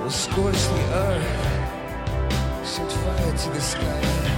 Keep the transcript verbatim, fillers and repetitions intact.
will scorch the earth, shoot fire to the sky.